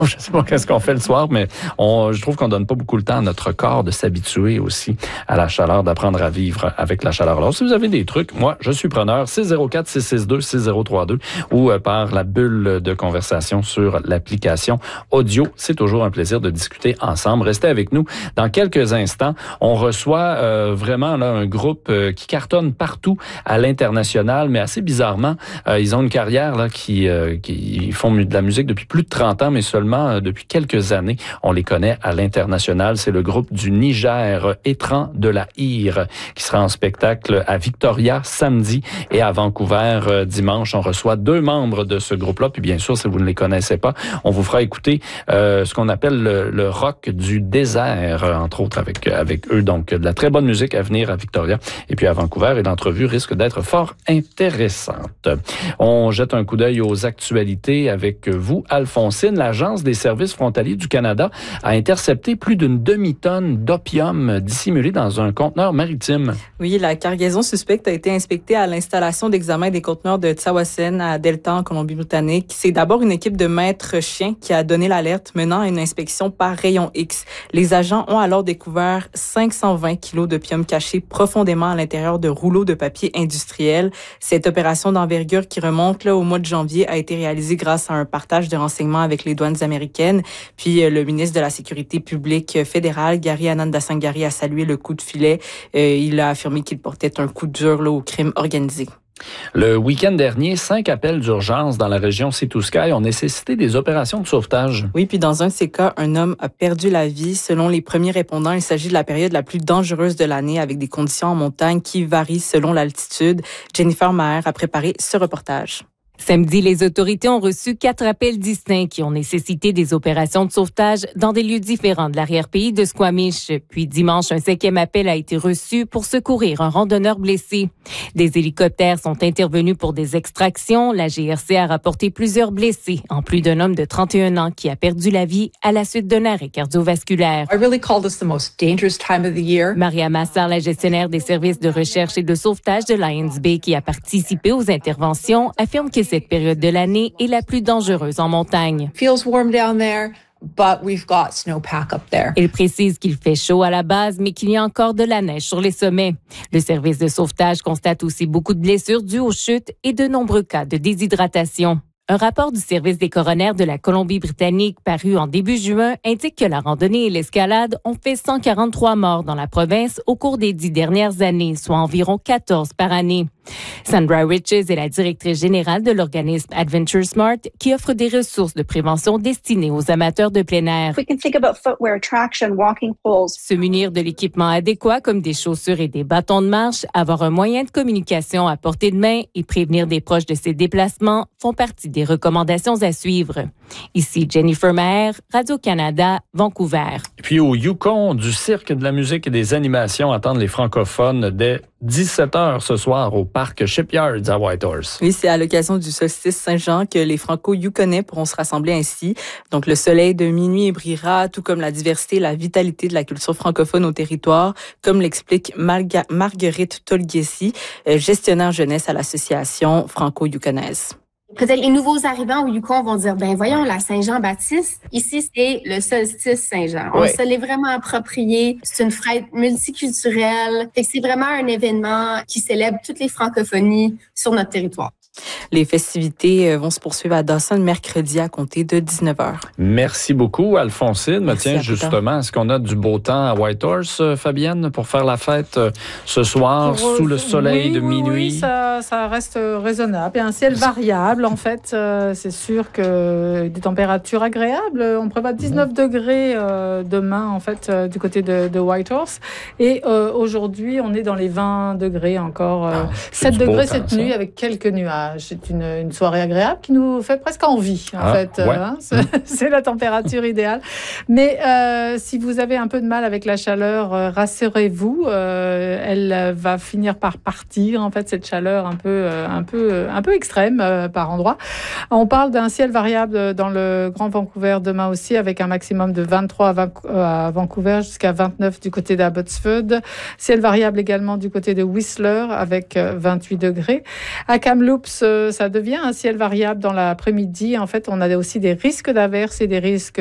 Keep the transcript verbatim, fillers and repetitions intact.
Je sais pas qu'est-ce qu'on fait le soir, mais on, je trouve qu'on donne pas beaucoup le temps à notre corps de s'habituer aussi à la chaleur, d'apprendre à vivre avec la chaleur. Alors, si vous avez des trucs, moi, je suis preneur. six zéro quatre, six six deux, six zéro trois deux ou euh, par la bulle de conversation sur l'application audio. C'est toujours un plaisir de discuter ensemble. Restez avec nous. Dans quelques instants, on reçoit euh, vraiment là un groupe euh, qui cartonne partout à l'international, mais assez bizarrement, euh, ils ont une carrière là qui, euh, qui ils font de la musique depuis plus de trente ans, mais seulement depuis quelques années, on les connaît à l'international. C'est le groupe du Niger, Étrands de la Hire, qui sera en spectacle à Victoria samedi et à Vancouver dimanche. On reçoit deux membres de ce groupe-là. Puis bien sûr, si vous ne les connaissez pas, on vous fera écouter euh, ce qu'on appelle le, le rock du désert, entre autres avec, avec eux. Donc, de la très bonne musique à venir à Victoria et puis à Vancouver. Et l'entrevue risque d'être fort intéressante. On jette un coup d'œil aux actualités avec vous, Alphonsine. L'Agence des services frontaliers du Canada a intercepté plus d'une demi-tonne d'opium dissimulé dans un conteneur maritime. Oui, la cargaison suspecte a été inspectée à l'installation d'examen des conteneurs de Tsawwassen à Delta, en Colombie-Britannique. C'est d'abord une équipe de maîtres chiens qui a donné l'alerte, menant à une inspection par rayon X. Les agents ont alors découvert cinq cent vingt kilos d'opium caché profondément à l'intérieur de rouleaux de papier industriel. Cette opération d'envergure qui remonte là, au mois de janvier a été réalisée grâce à un partage de renseignements avec les douanes américaine. Puis le ministre de la Sécurité publique fédérale, Gary Anand-Dasangari, a salué le coup de filet. Euh, il a affirmé qu'il portait un coup dur là, au crime organisé. Le week-end dernier, cinq appels d'urgence dans la région Sea to Sky ont nécessité des opérations de sauvetage. Oui, puis dans un de ces cas, un homme a perdu la vie. Selon les premiers répondants, il s'agit de la période la plus dangereuse de l'année avec des conditions en montagne qui varient selon l'altitude. Jennifer Maher a préparé ce reportage. Samedi, les autorités ont reçu quatre appels distincts qui ont nécessité des opérations de sauvetage dans des lieux différents de l'arrière-pays de Squamish. Puis dimanche, un cinquième appel a été reçu pour secourir un randonneur blessé. Des hélicoptères sont intervenus pour des extractions. La G R C a rapporté plusieurs blessés, en plus d'un homme de trente et un ans qui a perdu la vie à la suite d'un arrêt cardiovasculaire. I really call this the most dangerous time of the year. Maria Massar, la gestionnaire des services de recherche et de sauvetage de Lions Bay qui a participé aux interventions, affirme que cette période de l'année est la plus dangereuse en montagne. Feels warm down there, but we've got snowpack up there. Il précise qu'il fait chaud à la base, mais qu'il y a encore de la neige sur les sommets. Le service de sauvetage constate aussi beaucoup de blessures dues aux chutes et de nombreux cas de déshydratation. Un rapport du service des coronaires de la Colombie-Britannique paru en début juin indique que la randonnée et l'escalade ont fait cent quarante-trois morts dans la province au cours des dix dernières années, soit environ quatorze par année. Sandra Riches est la directrice générale de l'organisme Adventure Smart qui offre des ressources de prévention destinées aux amateurs de plein air. We can think about footwear, traction, walking poles. Se munir de l'équipement adéquat comme des chaussures et des bâtons de marche, avoir un moyen de communication à portée de main et prévenir des proches de ses déplacements font partie des recommandations à suivre. Ici Jennifer Maher, Radio-Canada, Vancouver. Et puis au Yukon, du cirque, de la musique et des animations attendent les francophones dès dix-sept heures ce soir au parc Shipyards à Whitehorse. Oui, c'est à l'occasion du solstice Saint-Jean que les Franco-Yukonais pourront se rassembler ainsi. Donc, le soleil de minuit brillera, tout comme la diversité et la vitalité de la culture francophone au territoire, comme l'explique Marga- Marguerite Tolghesi, gestionnaire jeunesse à l'association franco-yukonaise. Peut-être les nouveaux arrivants au Yukon vont dire, ben voyons, la Saint-Jean-Baptiste, ici, c'est le solstice Saint-Jean. On ouais. se l'est vraiment approprié. C'est une fête multiculturelle. Fait que c'est vraiment un événement qui célèbre toutes les francophonies sur notre territoire. Les festivités vont se poursuivre à Dawson mercredi à compter de dix-neuf heures. Merci beaucoup, Alphonsine. Merci Tiens, justement, est-ce qu'on a du beau temps à Whitehorse, Fabienne, pour faire la fête ce soir pour, sous le soleil oui, de minuit? Oui, ça, ça reste raisonnable. Et un ciel variable, en fait. Euh, c'est sûr que des températures agréables. On prévoit dix-neuf mmh. degrés euh, demain, en fait, euh, du côté de, de Whitehorse. Et euh, aujourd'hui, on est dans les vingt degrés encore. Euh, ah, sept degrés cette temps, nuit ça. Avec quelques nuages. C'est une, une soirée agréable qui nous fait presque envie, en ah, fait. Ouais. Hein, c'est, c'est la température idéale. Mais euh, si vous avez un peu de mal avec la chaleur, euh, rassurez-vous, euh, elle va finir par partir. En fait, cette chaleur un peu, euh, un peu, un peu extrême euh, par endroits. On parle d'un ciel variable dans le Grand Vancouver demain aussi, avec un maximum de vingt-trois à, vingt, euh, à Vancouver jusqu'à vingt-neuf du côté d'Abbotsford. Ciel variable également du côté de Whistler avec vingt-huit degrés. À Kamloops, oups, ça devient un ciel variable dans l'après-midi. En fait, on a aussi des risques d'averses et des risques